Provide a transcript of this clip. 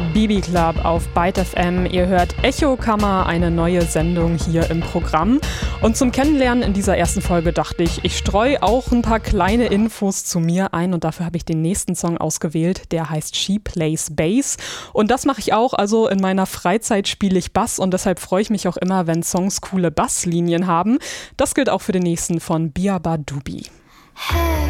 Bibi Club auf Byte FM. Ihr hört Echokammer, eine neue Sendung hier im Programm. Und zum Kennenlernen in dieser ersten Folge dachte ich, ich streue auch ein paar kleine Infos zu mir ein und dafür habe ich den nächsten Song ausgewählt, der heißt She Plays Bass. Und das mache ich auch, also in meiner Freizeit spiele ich Bass und deshalb freue ich mich auch immer, wenn Songs coole Basslinien haben. Das gilt auch für den nächsten von Biaba Dubi. Hey.